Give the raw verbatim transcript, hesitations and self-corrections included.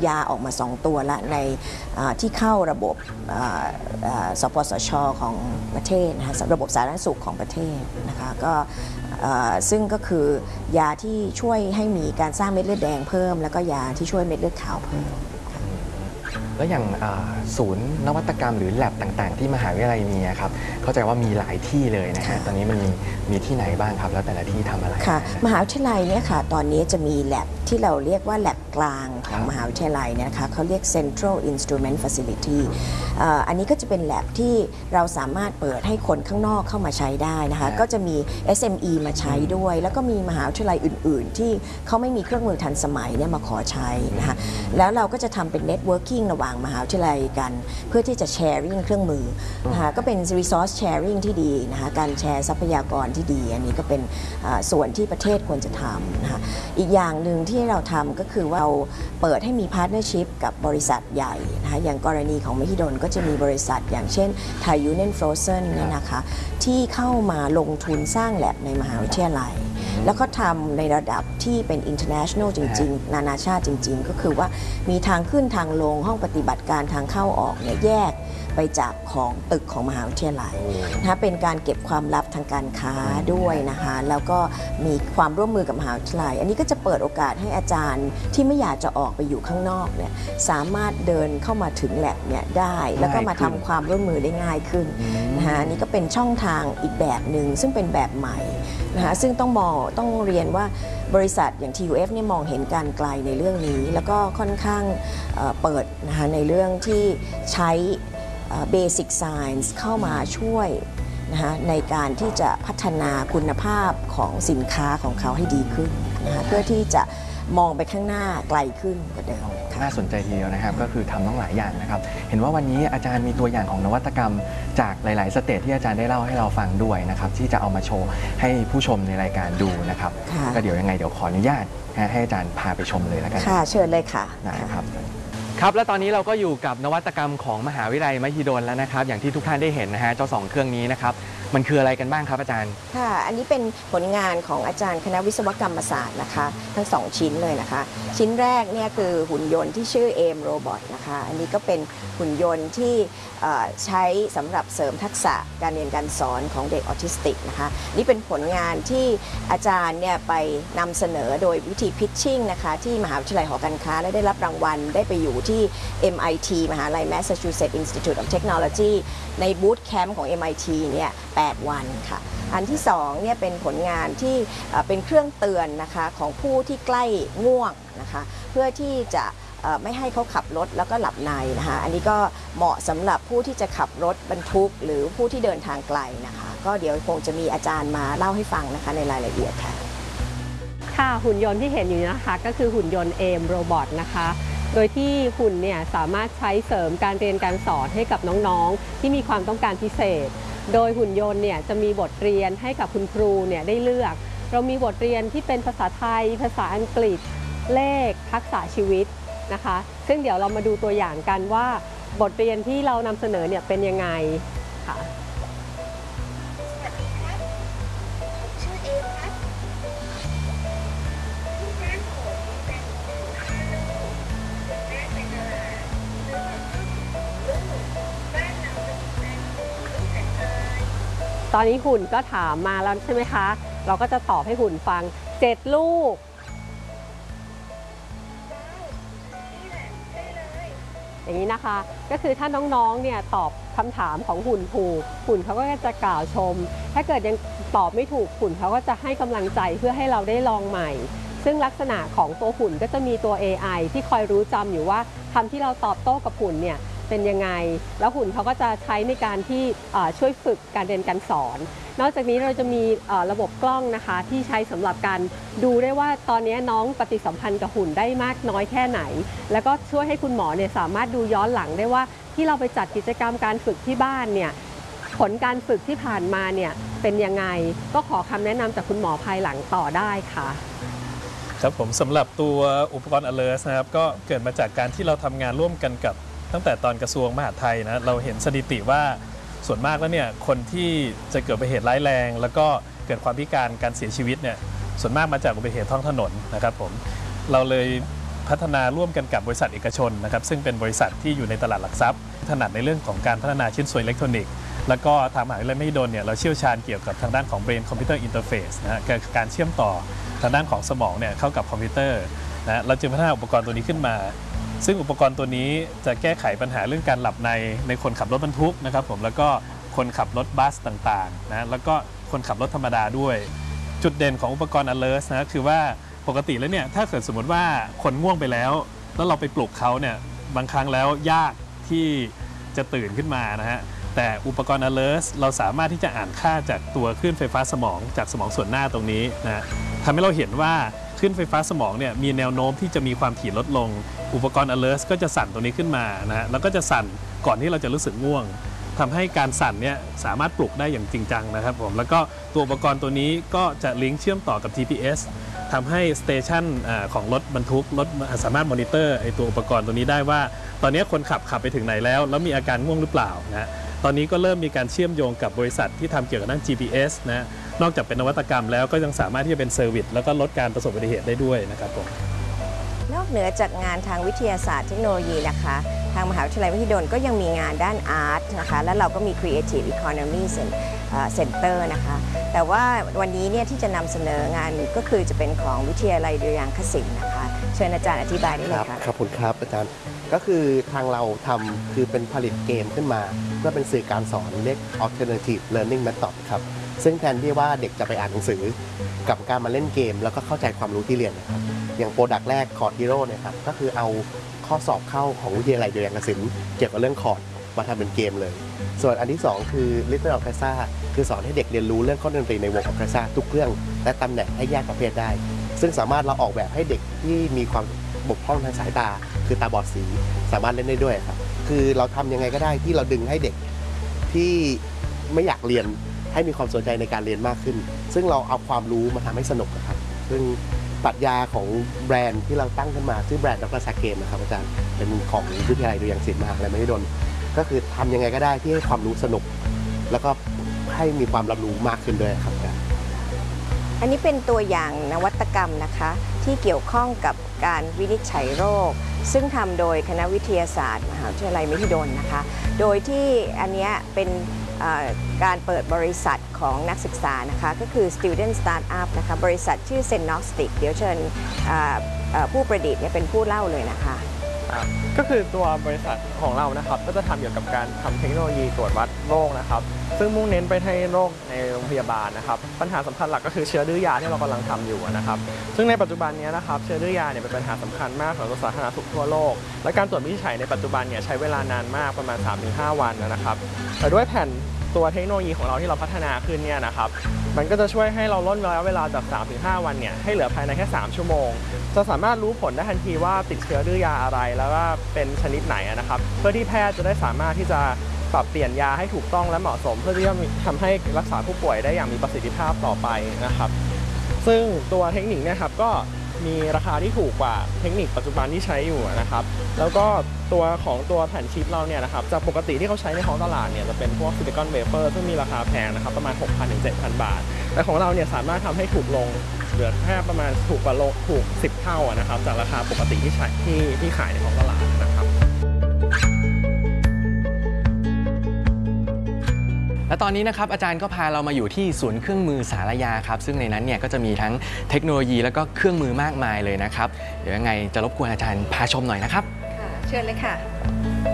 ยาออกมาสองตัวละในที่เข้าระบบสปสช.ของประเทศนะคะระบบสาธารณสุขของประเทศนะคะก็ซึ่งก็คือยาที่ช่วยให้มีการสร้างเม็ดเลือดแดงเพิ่มแล้วก็ยาที่ช่วยเม็ดเลือดขาวเพิ่มแล้วอย่างศูนย์นวัตกรรมหรือแลบต่างๆที่มหาวิทยาลัยมีครับเข้าใจว่ามีหลายที่เลยนะฮะตอนนี้มันมีมีที่ไหนบ้างครับแล้วแต่ละที่ทำอะไรค่ะมหาวิทยาลัยเนี่ยค่ะตอนนี้จะมีแลบที่เราเรียกว่าแลบกลางของมหาวิทยาลัยเนี่ยนะคะเขาเรียก Central Instrument Facility อันนี้ก็จะเป็นแลบที่เราสามารถเปิดให้คนข้างนอกเข้ามาใช้ได้นะคะก็จะมี เอส เอ็ม อี มาใช้ด้วยแล้วก็มีมหาวิทยาลัยอื่นๆที่เขาไม่มีเครื่องมือทันสมัยเนี่ยมาขอใช้นะคะแล้วเราก็จะทำเป็น networking ระหว่างมหาวิทยาลัยกันเพื่อที่จะ sharing เครื่องมือนะคะก็เป็น resource sharing ที่ดีนะคะการแชร์ทรัพยากรที่ดีอันนี้ก็เป็นส่วนที่ประเทศควรจะทำนะคะอีกอย่างหนึ่งที่เราทำก็คือว่าเราเปิดให้มี partnership กับบริษัทใหญ่นะคะอย่างกรณีของมหิดลก็จะมีบริษัทอย่างเช่น Thai Union Frozen เนี่ยนะคะที่เข้ามาลงทุนสร้างแลบในมหาวิทยาลัยแล้วก็ทำในระดับที่เป็น international จริงๆนานาชาติจริงๆก็คือว่ามีทางขึ้นทางลงห้องปฏิบัติการทางเข้าออกเนี่ยแยกไปจากของตึกของมหาวิทยาลัยนะคะเป็นการเก็บความลับทางการค้าด้วยนะคะแล้วก็มีความร่วมมือกับมหาวิทยาลัยอันนี้ก็จะเปิดโอกาสให้อาจารย์ที่ไม่อยากจะออกไปอยู่ข้างนอกเนี่ยสามารถเดินเข้ามาถึงแลบเนี่ยได้แล้วก็มาทำความร่วมมือได้ง่ายขึ้นนะคะนี่ก็เป็นช่องทางอีกแบบหนึ่งซึ่งเป็นแบบใหม่นะคะซึ่งต้องมองต้องเรียนว่าบริษัทอย่าง ที ยู เอฟ เนี่ยมองเห็นการไกลในเรื่องนี้แล้วก็ค่อนข้างเปิดนะคะในเรื่องที่ใช้Basic Science เข้ามาช่วยนะคะในการที่จะพัฒนาคุณภาพของสินค้าของเขาให้ดีขึ้นนะคะเพื่อที่จะมองไปข้างหน้าไกลขึ้นกว่าเดิมน่าสนใจทีเดียวนะครับก็คือทำต้องหลายอย่างนะครับเห็นว่าวันนี้อาจารย์มีตัวอย่างของนวัตกรรมจากหลายๆสเตจที่อาจารย์ได้เล่าให้เราฟังด้วยนะครับที่จะเอามาโชว์ให้ผู้ชมในรายการดูนะครับก็เดี๋ยวยังไงเดี๋ยวขออนุญาตให้อาจารย์พาไปชมเลยแล้วกันค่ะเชิญเลยค่ะนะครับครับและตอนนี้เราก็อยู่กับนวัตกรรมของมหาวิทยาลัยมหิดลแล้วนะครับอย่างที่ทุกท่านได้เห็นนะฮะเจ้าสองเครื่องนี้นะครับมันคืออะไรกันบ้างครับอาจารย์ค่ะอันนี้เป็นผลงานของอาจารย์คณะวิศวกรรมศาสตร์นะคะทั้งสองชิ้นเลยนะคะชิ้นแรกเนี่ยคือหุ่นยนต์ที่ชื่อ เอ เอ็ม Robot นะคะอันนี้ก็เป็นหุ่นยนต์ที่ใช้สำหรับเสริมทักษะการเรียนการสอนของเด็กออทิสติกนะคะนี่เป็นผลงานที่อาจารย์เนี่ยไปนำเสนอโดยวิธีพิชชิ่งนะคะที่มหาวิทยาลัยหอการค้าและได้รับรางวัลได้ไปอยู่ที่ เอ็ม ไอ ที มหาวิทยาลัย Massachusetts Institute of Technology ในบูตแคมป์ของ เอ็ม ไอ ที เนี่ยแปดวันค่ะอันที่สองเนี่ยเป็นผลงานที่เป็นเครื่องเตือนนะคะของผู้ที่ใกล้ง่วงนะคะเพื่อที่จะไม่ให้เขาขับรถแล้วก็หลับในนะคะอันนี้ก็เหมาะสำหรับผู้ที่จะขับรถบรรทุกหรือผู้ที่เดินทางไกลนะคะก็เดี๋ยวคงจะมีอาจารย์มาเล่าให้ฟังนะคะในรายละเอียดค่ะค่ะหุ่นยนต์ที่เห็นอยู่นะคะก็คือหุ่นยนต์ เอ เอ็ม Robot นะคะโดยที่หุ่นเนี่ยสามารถใช้เสริมการเรียนการสอนให้กับน้องๆที่มีความต้องการพิเศษโดยหุ่นยนต์เนี่ยจะมีบทเรียนให้กับคุณครูเนี่ยได้เลือกเรามีบทเรียนที่เป็นภาษาไทยภาษาอังกฤษเลขทักษะชีวิตนะคะซึ่งเดี๋ยวเรามาดูตัวอย่างกันว่าบทเรียนที่เรานำเสนอเนี่ยเป็นยังไงค่ะตอนนี้หุ่นก็ถามมาแล้วใช่ไหมคะเราก็จะตอบให้หุ่นฟังเจ็ดลูกอย่างนี้นะคะก็คือถ้าน้องๆเนี่ยตอบคำถามของหุ่นถูกหุ่นเขาก็จะกล่าวชมถ้าเกิดยังตอบไม่ถูกหุ่นเขาก็จะให้กำลังใจเพื่อให้เราได้ลองใหม่ซึ่งลักษณะของตัวหุ่นก็จะมีตัว เอ ไอ ที่คอยรู้จำอยู่ว่าคำที่เราตอบโต้กับหุ่นเนี่ยเป็นยังไงแล้วหุ่นเขาก็จะใช้ในการที่ช่วยฝึกการเรียนการสอนนอกจากนี้เราจะมีระบบกล้องนะคะที่ใช้สำหรับการดูได้ว่าตอนนี้น้องปฏิสัมพันธ์กับหุ่นได้มากน้อยแค่ไหนแล้วก็ช่วยให้คุณหมอเนี่ยสามารถดูย้อนหลังได้ว่าที่เราไปจัดกิจกรรมการฝึกที่บ้านเนี่ยผลการฝึกที่ผ่านมาเนี่ยเป็นยังไงก็ขอคำแนะนำจากคุณหมอภายหลังต่อได้ค่ะครับผมสำหรับตัวอุปกรณ์ alert นะครับก็เกิดมาจากการที่เราทำงานร่วมกันกับตั้งแต่ตอนกระทรวงมหาดไทยนะเราเห็นสถิติว่าส่วนมากแล้วเนี่ยคนที่จะเกิดอุบัติเหตุร้ายแรงแล้วก็เกิดความพิการการเสียชีวิตเนี่ยส่วนมากมาจากอุบัติเหตุท้องถนนนะครับผมเราเลยพัฒนาร่วมกันกับบริษัทเอกชนนะครับซึ่งเป็นบริษัทที่อยู่ในตลาดหลักทรัพย์ถนัดในเรื่องของการพัฒนาชิ้นส่วนอิเล็กทรอนิกส์แล้วก็ทางมหาวิทยาลัยมหิดลเนี่ยเราเชี่ยวชาญเกี่ยวกับทางด้านของ Brain Computer Interface นะฮะการเชื่อมต่อทางด้านของสมองเนี่ยเข้ากับคอมพิวเตอร์นะเราจึงพัฒนาอุปกรณ์ตัวนี้ขึ้นมาซึ่งอุปกรณ์ตัวนี้จะแก้ไขปัญหาเรื่องการหลับในในคนขับรถบรรทุกนะครับผมแล้วก็คนขับรถบัสต่างๆนะแล้วก็คนขับรถธรรมดาด้วยจุดเด่นของอุปกรณ์ Alert นะคือว่าปกติแล้วเนี่ยถ้าเกิดสมมติว่าคนง่วงไปแล้วแล้วเราไปปลุกเขาเนี่ยบางครั้งแล้วยากที่จะตื่นขึ้นมานะฮะแต่อุปกรณ์ Alert เราสามารถที่จะอ่านค่าจากตัวคลื่นไฟฟ้าสมองจากสมองส่วนหน้าตรงนี้นะทำให้เราเห็นว่าคลื่นไฟฟ้าสมองเนี่ยมีแนวโน้มที่จะมีความถี่ลดลงอุปกรณ์ Alert ก็จะสั่นตรงนี้ขึ้นมานะฮะแล้วก็จะสั่นก่อนที่เราจะรู้สึกง่วงทำให้การสั่นเนี่ยสามารถปลุกได้อย่างจริงจังนะครับผมแล้วก็ตัวอุปกรณ์ตัวนี้ก็จะลิงก์เชื่อมต่อกับ จี พี เอส ทำให้สเตชันของรถบรรทุกรถสามารถมอนิเตอร์ไอตัวอุปกรณ์ตัวนี้ได้ว่าตอนนี้คนขับขับไปถึงไหนแล้วแล้วมีอาการง่วงหรือเปล่านะตอนนี้ก็เริ่มมีการเชื่อมโยงกับบริษัทที่ทำเกี่ยวกับด้าน จี พี เอส นะนอกจากเป็นนวัตกรรมแล้วก็ยังสามารถที่จะเป็นเซอร์วิสแล้วก็ลดการประสบอุบัติเหตุได้ด้วยนะครับผมนอกเหนือจากงานทางวิทยาศาสตร์เทคโนโลยีนะคะทางมหาวิทยาลัยมหิดลก็ยังมีงานด้านอาร์ตนะคะแล้วเราก็มี Creative Economy Center นะคะแต่ว่าวันนี้เนี่ยที่จะนำเสนองานก็คือจะเป็นของวิทยาลัยดุริยางคศิลป์นะคะเชิญอาจารย์อธิบายได้เลยค่ะขอบคุณครับอาจารย์ก็คือทางเราทำคือเป็นผลิตเกมขึ้นมาเพื่อเป็นสื่อการสอนเรียก Alternative Learning Method ครับซึ่งแทนที่ว่าเด็กจะไปอ่านหนังสือกับการมาเล่นเกมแล้วก็เข้าใจความรู้ที่เรียนนะครับอย่างโปรดักต์แรกคอร์ดฮีโร่เนี่ยครับก็คือเอาข้อสอบเข้าของวิทยาลัยดุริยางคศิลป์เกี่ยวกับเรื่องคอร์ดมาทำเป็นเกมเลยส่วนอันที่สองคือ Little Orchestra คือสอนให้เด็กเรียนรู้เรื่องข้อดนตรีในวงออร์เคสตราทุกเครื่องและตำแหน่งให้แยกประเภทได้ซึ่งสามารถเราออกแบบให้เด็กที่มีความบกพร่องทางสายตาคือตาบอดสีสามารถเล่นได้ด้วยครับคือเราทำยังไงก็ได้ที่เราดึงให้เด็กที่ไม่อยากเรียนให้มีความสนใจในการเรียนมากขึ้นซึ่งเราเอาความรู้มาทำให้สนุกครับซึ่งปรัชญาของแบรนด์ที่เราตั้งขึ้นมาชื่อแบรนด์ดร.ซาเกมนะครับอาจารย์เป็นของวิทยาลัยดุริยางคศิลป์มหาวิทยาลัยมหิดลก็คือทำยังไงก็ได้ที่ให้ความรู้สนุกแล้วก็ให้มีความรับรู้มากขึ้นด้วยครับอันนี้เป็นตัวอย่างนวัตกรรมนะคะที่เกี่ยวข้องกับการวินิจฉัยโรคซึ่งทำโดยคณะวิทยาศาสตร์มหาวิทยาลัยมหิดลนะคะโดยที่อันนี้เป็นการเปิดบริษัทของนักศึกษานะคะก็คือ Student Startup นะคะบริษัทชื่อ Zenostic เดี๋ยวเชิญผู้ประดิษฐ์เป็นผู้เล่าเลยนะคะก็คือตัวบริษัทของเรานะครับก็จะทำเกี่ยวกับการทำเทคโนโลยีตรวจวัดโรคนะครับซึ่งมุ่งเน้นไปที่โรคในโรงพยาบาลนะครับปัญหาสำคัญหลักก็คือเชื้อดื้อยาที่เรากำลังทำอยู่นะครับซึ่งในปัจจุบันนี้นะครับเชื้อดื้อยาเนี่ยเป็นปัญหาสำคัญมากของสาธารณสุขทั่วโลกและการตรวจวินิจฉัยในปัจจุบันเนี่ยใช้เวลานานมากประมาณ สามถึงห้า วันนะครับแต่ด้วยแผ่นตัวเทคโนโลยีของเราที่เราพัฒนาขึ้นเนี่ยนะครับมันก็จะช่วยให้เราลดระยะเวลาจาก สามถึงห้า วันเนี่ยให้เหลือภายในแค่สามชั่วโมงจะสามารถรู้ผลได้ทันทีว่าติดเชื้อดื้อยาอะไรแล้วว่าเป็นชนิดไหนนะครับเพื่อที่แพทย์จะได้สามารถที่จะปรับเปลี่ยนยาให้ถูกต้องและเหมาะสมเพื่อที่จะทำให้รักษาผู้ป่วยได้อย่างมีประสิทธิภาพต่อไปนะครับซึ่งตัวเทคนิคเนี่ยครับก็มีราคาที่ถูกกว่าเทคนิคปัจจุบันที่ใช้อยู่นะครับแล้วก็ตัวของตัวแผ่นชิปเราเนี่ยนะครับจากปกติที่เขาใช้ในท้องตลาดเนี่ยจะเป็นพวกซิลิคอนเวเฟอร์ซึ่งมีราคาแพงนะครับประมาณ หกพันถึงเจ็ดพัน บาทแต่ของเราเนี่ยสามารถทำให้ถูกลงเหลือแค่ประมาณถูกกว่าโลถูกสิบเท่านะครับจากราคาปกติที่ใช้ที่ที่ขายในท้องตลาดนะครับและตอนนี้นะครับอาจารย์ก็พาเรามาอยู่ที่ศูนย์เครื่องมือสารยาครับซึ่งในนั้นเนี่ยก็จะมีทั้งเทคโนโลยีแล้วก็เครื่องมือมากมายเลยนะครับเดี๋ยวยังไงจะรบกวนอาจารย์พาชมหน่อยนะครับค่ะเชิญเลยค่ะ